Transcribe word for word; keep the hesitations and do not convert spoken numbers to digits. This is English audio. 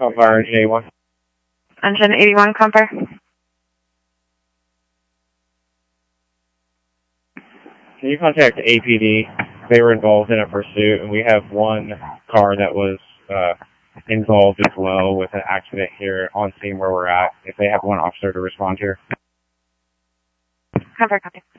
Compire, Engine eighty-one. Engine eighty-one, Compire. Can you contact A P D? They were involved in a pursuit, and we have one car that was uh, involved as well with an accident here on scene where we're at. If they have one officer to respond here. Compire, copy.